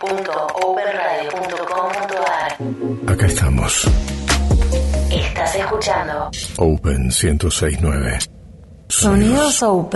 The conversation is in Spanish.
www.openradio.com.ar. Acá estamos. Estás escuchando Open 106.9. Sonidos Open.